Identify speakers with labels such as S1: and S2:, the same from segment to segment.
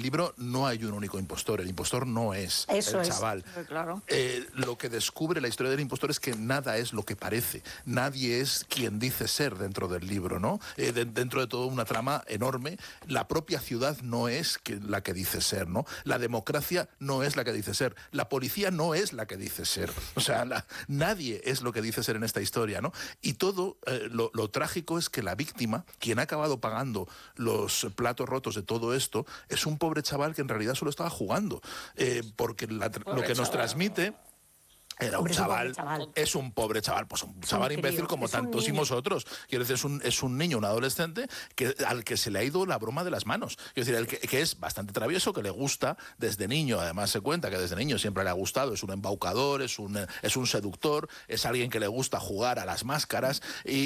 S1: libro no hay un único impostor. El impostor no es
S2: Eso
S1: el chaval.
S2: Claro.
S1: Lo que descubre la historia del impostor es que nada es lo que parece. Nadie es quien dice ser dentro del libro, ¿no? Dentro de toda una trama enorme, la propia ciudad no es la que dice ser, ¿no? La democracia no es la que dice ser. La policía no es la que dice ser. O sea, nadie es lo que dice ser en esta historia, ¿no? Y todo, lo trágico es que la víctima, quien ha acabado pagando los platos rotos de todo esto, es un pobre chaval que en realidad solo estaba jugando. Porque lo que nos transmite... Era un chaval, es un pobre chaval, pues un chaval imbécil como tantísimos otros. Quiero decir, es un niño, un adolescente al que se le ha ido la broma de las manos. Quiero decir, que es bastante travieso, que le gusta desde niño, además se cuenta que desde niño siempre le ha gustado, es un embaucador, es un seductor, es alguien que le gusta jugar a las máscaras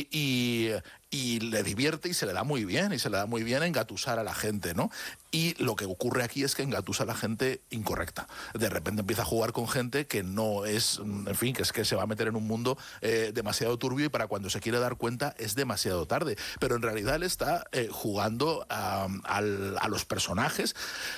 S1: y le divierte y se le da muy bien, engatusar a la gente, ¿no? Y lo que ocurre aquí es que engatusa a la gente incorrecta. De repente empieza a jugar con gente que no es, en fin, que es que se va a meter en un mundo demasiado turbio y para cuando se quiere dar cuenta es demasiado tarde. Pero en realidad él está jugando a los personajes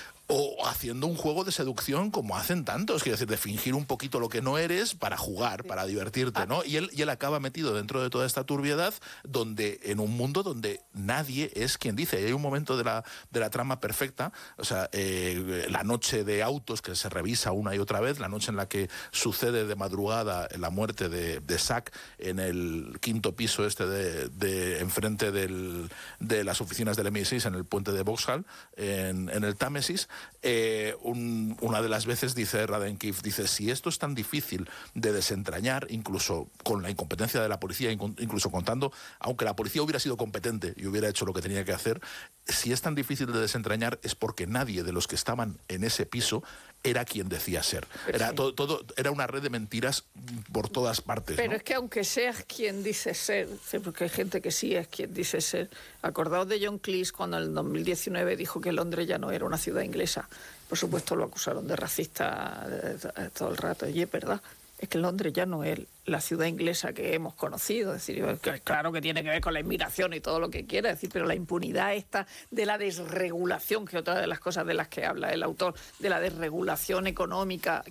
S1: o haciendo un juego de seducción como hacen tantos, quiero decir, de fingir un poquito lo que no eres para jugar, para divertirte, ¿no? Y él acaba metido dentro de toda esta turbiedad en un mundo donde nadie es quien dice. Y hay un momento de la trama perfecta, o sea, la noche de autos que se revisa una y otra vez, la noche en la que sucede de madrugada la muerte de Zack en el quinto piso de enfrente de las oficinas del MI6 en el puente de Vauxhall, en el Támesis. Una de las veces dice Radenkiff, dice, si esto es tan difícil de desentrañar, incluso con la incompetencia de la policía, incluso contando, aunque la policía hubiera sido competente y hubiera hecho lo que tenía que hacer, si es tan difícil de desentrañar es porque nadie de los que estaban en ese piso era quien decía ser. Era todo era una red de mentiras por todas partes.
S3: Pero
S1: ¿no?
S3: es que aunque seas quien dice ser, porque hay gente que sí es quien dice ser, acordaos de John Cleese cuando en el 2019 dijo que Londres ya no era una ciudad inglesa. Por supuesto lo acusaron de racista todo el rato, y es verdad. Es que Londres ya no es la ciudad inglesa que hemos conocido. Es decir, claro que tiene que ver con la inmigración y todo lo que quiera, decir, pero la impunidad esta de la desregulación, que otra de las cosas de las que habla el autor, de la desregulación económica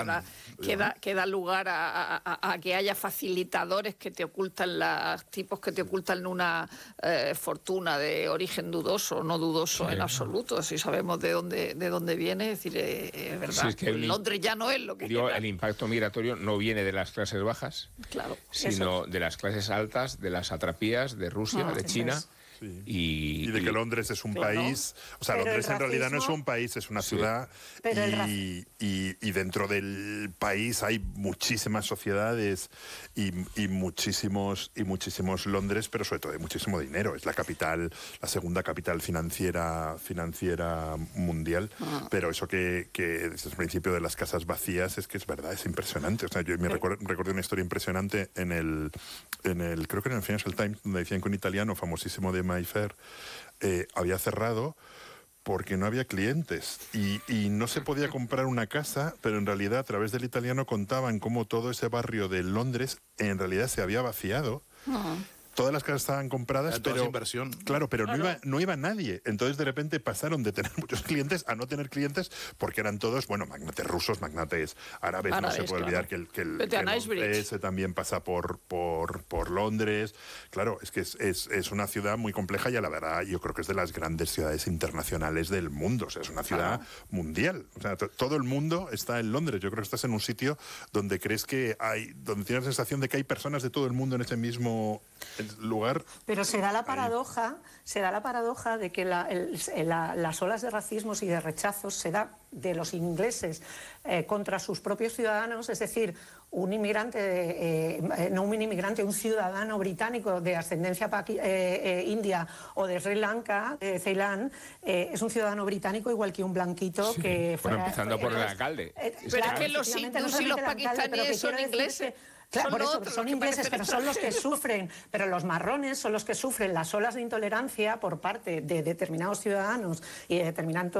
S3: que da lugar a que haya facilitadores que te ocultan tipos que te ocultan una fortuna de origen dudoso, no dudoso en absoluto, si sabemos de dónde viene, es decir, es verdad, sí, es que Londres ya no es lo que
S4: el impacto migratorio no viene de las clases bajas,
S3: claro,
S4: sino de las clases altas, de las satrapías de Rusia, de China.
S5: Sí.
S4: Y
S5: de que Londres es un país, o sea, Londres en realidad no es un país, es una ciudad, y dentro del país hay muchísimas sociedades y muchísimos Londres, pero sobre todo hay muchísimo dinero. Es la capital, la segunda capital financiera mundial, pero eso que desde el principio de las casas vacías es que es verdad, es impresionante. O sea, yo me recuerdo una historia impresionante en el creo que en el Financial Times, donde decían que un italiano famosísimo de Mayfair había cerrado porque no había clientes y no se podía comprar una casa, pero en realidad a través del italiano contaban cómo todo ese barrio de Londres en realidad se había vaciado. Todas las casas estaban compradas, pero
S1: inversión.
S5: Claro, pero no iba nadie. Entonces de repente pasaron de tener muchos clientes a no tener clientes porque eran todos, bueno, magnates rusos, magnates árabes. No se puede olvidar que ese también pasa por Londres. Claro, es que es una ciudad muy compleja y a la verdad yo creo que es de las grandes ciudades internacionales del mundo. O sea, es una ciudad mundial. O sea, todo el mundo está en Londres. Yo creo que estás en un sitio donde crees donde tienes la sensación de que hay personas de todo el mundo en ese mismo lugar.
S2: Pero se da la paradoja de que las olas de racismos y de rechazos se da de los ingleses contra sus propios ciudadanos, es decir, un ciudadano británico de ascendencia india o de Sri Lanka, de Ceilán, es un ciudadano británico igual que un blanquito que fuera...
S4: Bueno, empezando por el alcalde.
S3: Pero es que los hindús y los pakistaníes son ingleses.
S2: Claro, por eso son ingleses, pero son los que sufren, pero los marrones son los que sufren las olas de intolerancia por parte de determinados ciudadanos y de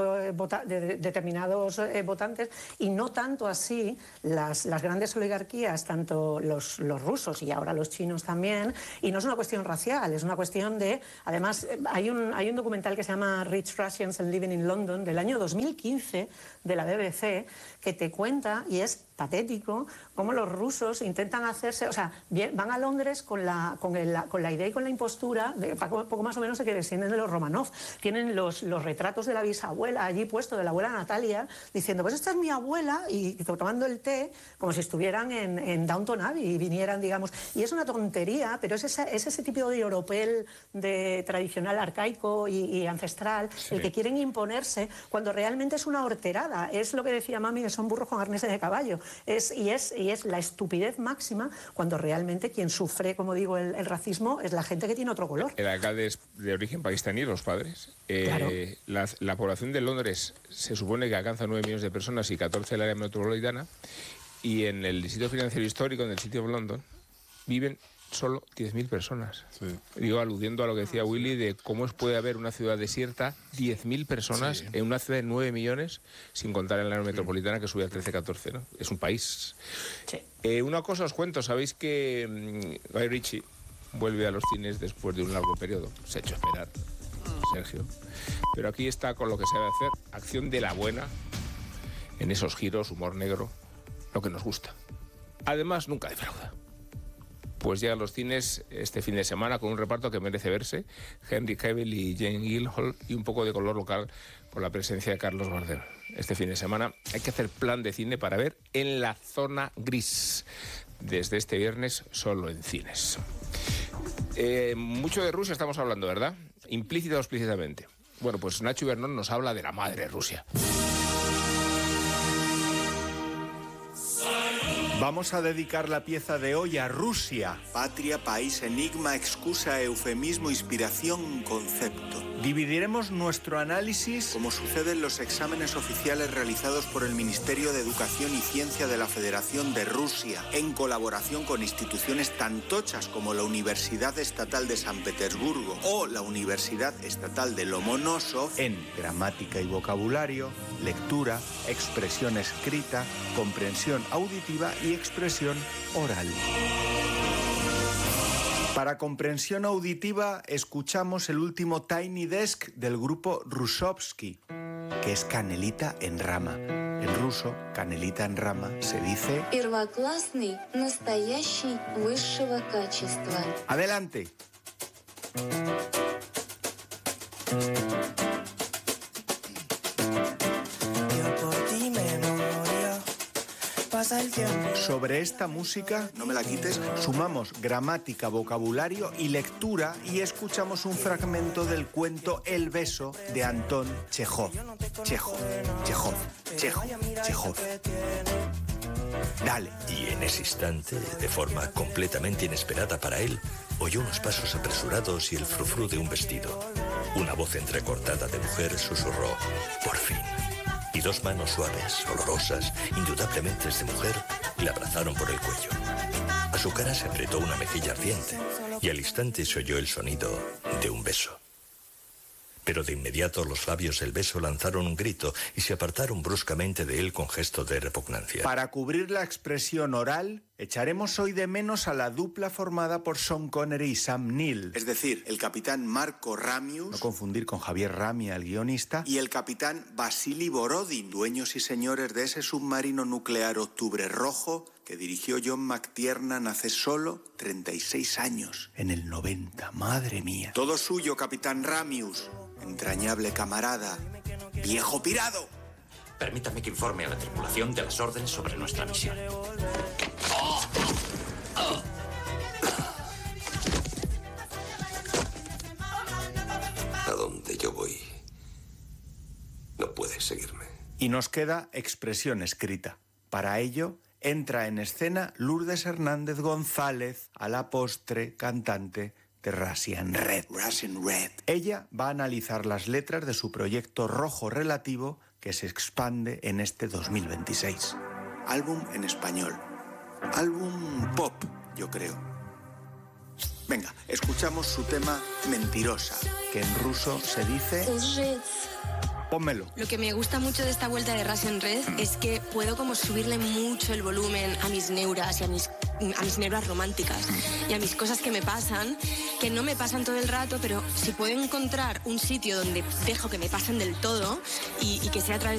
S2: determinados votantes, y no tanto así las grandes oligarquías, tanto los rusos y ahora los chinos también, y no es una cuestión racial, es una cuestión de... Además, hay un documental que se llama Rich Russians and Living in London, del año 2015, de la BBC, que te cuenta, y es patético, cómo los rusos intentan hacerse, o sea, van a Londres con la idea y con la impostura, de poco más o menos de que descienden de los Romanov. Tienen los retratos de la bisabuela allí puestos, de la abuela Natalia, diciendo, pues esta es mi abuela, y tomando el té, como si estuvieran en Downton Abbey y vinieran, digamos. Y es una tontería, pero es ese tipo de oropel de tradicional arcaico y ancestral, sí, el que quieren imponerse, cuando realmente es una horterada. Es lo que decía Mami, que son burros con arneses de caballo. Es la estupidez máxima, cuando realmente quien sufre, como digo, el racismo es la gente que tiene otro color.
S4: El alcalde es de origen pakistaní, los padres. Claro. La población de Londres se supone que alcanza 9 millones de personas y 14 del área metropolitana, y en el distrito financiero histórico, en el City of London, viven solo 10.000 personas. Sí. Digo, aludiendo a lo que decía Willy, de cómo puede haber una ciudad desierta, 10.000 personas, sí, en una ciudad de 9 millones, sin contar el área metropolitana, que sube al 13-14, ¿no? Es un país. Sí. Una cosa os cuento, sabéis que Guy Ritchie vuelve a los cines después de un largo periodo. Se ha hecho esperar, Sergio. Pero aquí está con lo que sabe hacer, acción de la buena, en esos giros, humor negro, lo que nos gusta. Además, nunca defrauda. Pues llega a los cines este fin de semana con un reparto que merece verse: Henry Cavill y Jane Gyllenhaal, y un poco de color local con la presencia de Carlos Bardem. Este fin de semana hay que hacer plan de cine para ver En la zona gris, desde este viernes solo en cines. Mucho de Rusia estamos hablando, ¿verdad? Implícita o explícitamente. Bueno, pues Nacho Ibernón nos habla de la madre Rusia.
S6: Vamos a dedicar la pieza de hoy a Rusia.
S7: Patria, país, enigma, excusa, eufemismo, inspiración, concepto.
S6: Dividiremos nuestro análisis,
S7: como sucede en los exámenes oficiales realizados por el Ministerio de Educación y Ciencia de la Federación de Rusia, en colaboración con instituciones tan tochas como la Universidad Estatal de San Petersburgo o la Universidad Estatal de Lomonosov,
S6: en gramática y vocabulario, lectura, expresión escrita, comprensión auditiva y expresión oral. Para comprensión auditiva, escuchamos el último Tiny Desk del grupo Rusovsky, que es canelita en rama. En ruso, canelita en rama se dice...
S8: Первоклассный, настоящий, высшего качества.
S6: ¡Adelante! Sobre esta música,
S7: no me la quites,
S6: sumamos gramática, vocabulario y lectura, y escuchamos un fragmento del cuento El beso de Antón Chejov. Chejov. Dale.
S9: Y en ese instante, de forma completamente inesperada para él, oyó unos pasos apresurados y el frufru de un vestido. Una voz entrecortada de mujer susurró: por fin. Y dos manos suaves, olorosas, indudablemente de mujer, le abrazaron por el cuello. A su cara se apretó una mejilla ardiente y al instante se oyó el sonido de un beso. Pero de inmediato los labios del beso lanzaron un grito y se apartaron bruscamente de él con gesto de repugnancia.
S6: Para cubrir la expresión oral, echaremos hoy de menos a la dupla formada por Sean Connery y Sam Neill.
S7: Es decir, el capitán Marco Ramius,
S6: no confundir con Javier Ramia, el guionista,
S7: y el capitán Vasily Borodin, dueños y señores de ese submarino nuclear Octubre Rojo que dirigió John McTiernan hace solo 36 años.
S6: En el 90, madre mía.
S7: Todo suyo, capitán Ramius. Entrañable camarada, viejo pirado.
S10: Permítame que informe a la tripulación de las órdenes sobre nuestra misión.
S9: A donde yo voy, no puedes seguirme.
S6: Y nos queda expresión escrita. Para ello, entra en escena Lourdes Hernández González, a la postre cantante de Russian Red. Ella va a analizar las letras de su proyecto Rojo Relativo, que se expande en este 2026.
S7: Álbum en español. Álbum pop, yo creo. Venga, escuchamos su tema Mentirosa, que en ruso se dice... Pónmelo.
S11: Lo que me gusta mucho de esta vuelta de Russian Red es que puedo como subirle mucho el volumen a mis neuras y a mis neuras románticas y a mis cosas que me pasan, que no me pasan todo el rato, pero si puedo encontrar un sitio donde dejo que me pasen del todo y que sea a través